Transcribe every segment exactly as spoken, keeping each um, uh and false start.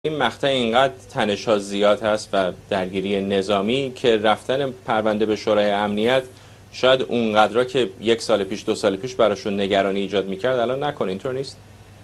این مقطع اینقدر تنش‌ها زیاد هست و درگیری نظامی که رفتن پرونده به شورای امنیت شاید اونقدرا که یک سال پیش دو سال پیش براشون نگرانی ایجاد میکرد الان نکنه. اینطور نیست؟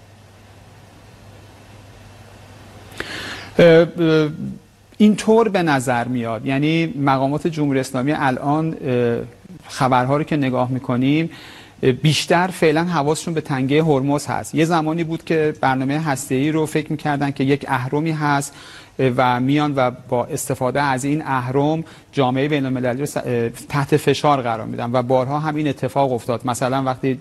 اینطور به نظر میاد. یعنی مقامات جمهوری اسلامی الان خبرها رو که نگاه میکنیم بیشتر فعلا حواسشون به تنگه هرمز هست. یه زمانی بود که برنامه هسته‌ای رو فکر میکردن که یک اهرمی هست و میان و با استفاده از این اهرم جامعه بین المللی رو تحت فشار قرار میدن و بارها هم این اتفاق افتاد. مثلا وقتی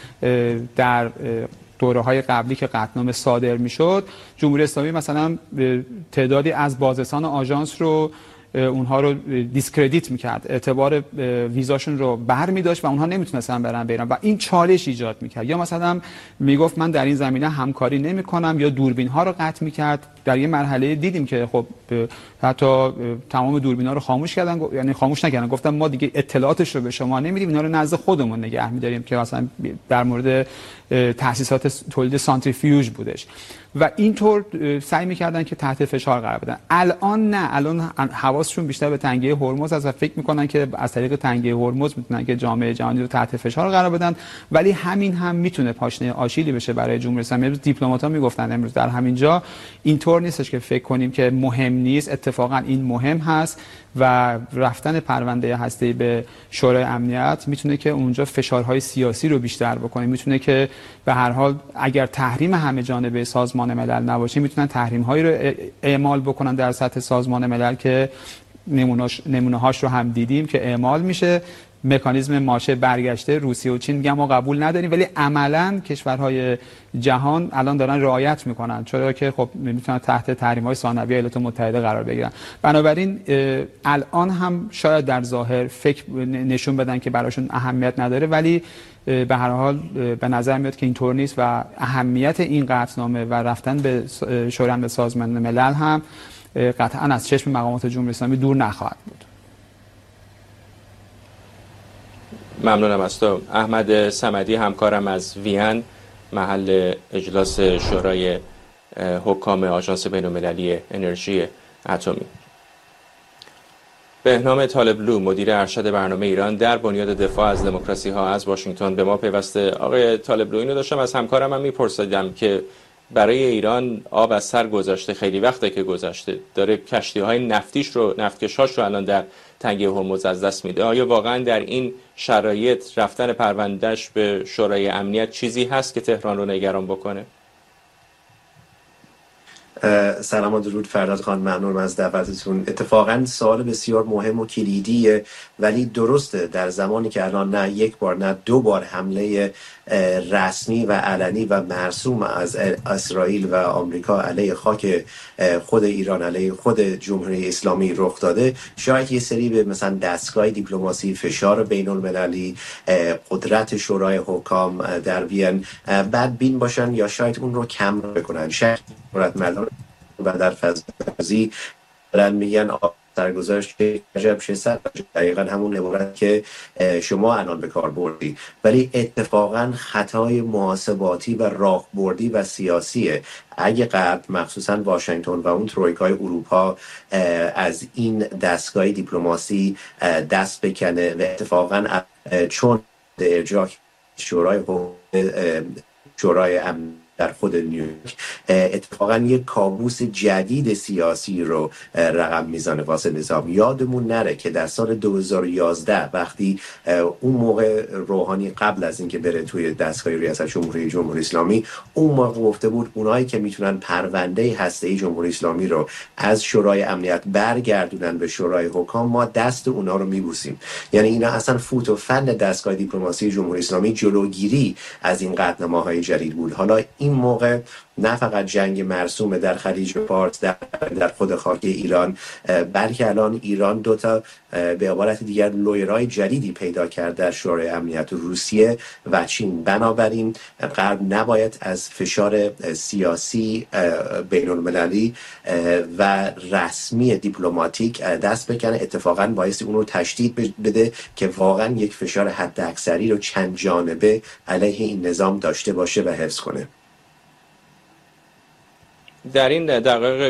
در دوره های قبلی که قطعنامه صادر میشد، جمهوری اسلامی مثلا تعدادی از بازرسان آژانس رو اونها رو دیسکردیت میکرد، اعتبار ویزاشون رو بر میداشت و اونها نمیتونستن برن بیرون و این چالش ایجاد میکرد. یا مثلا میگفت من در این زمینه همکاری نمیکنم، یا دوربین ها رو قطع میکرد. در یه مرحله دیدیم که خب حتی تمام دوربین ها رو خاموش کردن، یعنی خاموش نکردن، گفتن ما دیگه اطلاعاتش رو به شما نمیدیم، اینا رو نزد خودمون نگه میداریم، که مثلا در مورد تاسیسات تولید سانتریفیوژ بودش و اینطور سعی میکردن که تحت فشار قرار بدن. الان نه، الان حواسشون بیشتر به تنگه هرمز است و فکر میکنن که از طریق تنگه هرمز میتونن که جامعه جهانی رو تحت فشار قرار بدن، ولی همین هم میتونه پاشنه آشیلی بشه برای جمهوری اسلامی. امروز دیپلمات‌ها میگفتن امروز در همین جا اینطور نیستش که فکر کنیم که مهم نیست، اتفاقا این مهم هست و رفتن پرونده هسته‌ای به شورای امنیت میتونه که اونجا فشارهای سیاسی رو بیشتر بکنه، میتونه که به هر حال اگر تحریم همه جانبه سازمان ملل نباشه میتونن تحریم هایی رو اعمال بکنن در سطح سازمان ملل که نمونه هاش رو هم دیدیم که اعمال میشه. مکانیزم ماشه برگشته روسیه و چین میگن ما قبول نداریم، ولی عملاً کشورهای جهان الان دارن رعایت میکنن، چرا که خب میتونن تحت تحریم‌های ثانویه ایالات متحده قرار بگیرن. بنابراین الان هم شاید در ظاهر فکر نشون بدن که براشون اهمیت نداره، ولی به هر حال به نظر میاد که اینطور نیست و اهمیت این قطعنامه و رفتن به شورای سازمان ملل هم قطعاً از چشم مقامات جمهوری اسلامی دور نخواهد بود. ممنونم از تو. احمد صمدی همکارم از وین، محل اجلاس شورای حکام آژانس بین‌المللی انرژی اتمی. بهنام طالبلو، مدیر ارشد برنامه ایران در بنیاد دفاع از دموکراسی ها از واشنگتن به ما پیوسته. آقای طالبلو، اینو داشتم از همکارم هم میپرسیدم که برای ایران آب از سر گذاشته، خیلی وقته که گذاشته، داره کشتی های نفتیش رو، نفتکشاش رو الان در تنگه هرمز از دست میده. آیا واقعا در این شرایط رفتن پروندهش به شورای امنیت چیزی هست که تهران رو نگران بکنه؟ سلام و درود فرداد خان، ممنونم از دعوتتون. اتفاقا سوال بسیار مهم و کلیدیه، ولی درسته در زمانی که الان نه یک بار نه دو بار حمله رسمی و علنی و مرسوم از اسرائیل و آمریکا علیه خاک خود ایران، علیه خود جمهوری اسلامی رخ داده، شاید یه سری به مثلا دستگاه دیپلماسی، فشار بین المللی، قدرت شورای حکام در وین بدبین باشن یا شاید اون رو کم بکنن. شاید مدار و در فضایی دارن میگن سرگذاشت عجب شصد، دقیقا همون عبارت که شما الان به کار بردی، ولی اتفاقا خطای محاسباتی و راهبردی و سیاسیه اگه غرب مخصوصا واشنگتن و اون ترویکای اروپا از این دستگاه دیپلماسی دست بکنه و اتفاقا چون ارجاع شورای شورای امن در خود نیویورک اتفاقا یک کابوس جدید سیاسی رو رقم میزنه واسه نظام. یادمون نره که در سال دو هزار و یازده وقتی اون موقع روحانی قبل از اینکه بره توی دستگاه ریاست جمهوری جمهوری اسلامی، اون موقع گفته بود اونایی که میتونن پرونده هسته‌ای جمهوری اسلامی رو از شورای امنیت برگردونن به شورای حکام، ما دست اونا رو میبوسیم. یعنی اینا اصلا فوت و فن دستگاه دیپلماسی جمهوری اسلامی جلوگیری از این قطعنامه‌های جدید بود. حالا این موقع نه فقط جنگ مرسوم در خلیج فارس، در, در خود خاک ایران، بلکه الان ایران دوتا به عبارت دیگر لویرای جدیدی پیدا کرد در شورای امنیت، روسیه و چین. بنابراین غرب نباید از فشار سیاسی بین المللی و رسمی دیپلماتیک دست بکنه، اتفاقا باعث اون رو تشدید بده که واقعا یک فشار حد اکثری رو چند جانبه علیه این نظام داشته باشه و حفظ کنه. در این دقایق